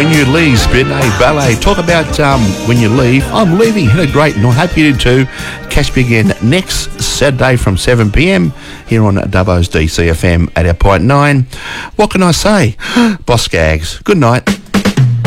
When You Leave, Spinay Ballet. Talk about when you leave. I'm leaving. Had a great night. Hope you did too. Catch me again next Saturday from 7 p.m. here on Dubbo's DCFM 88.9. What can I say? Boss Gags. Good night.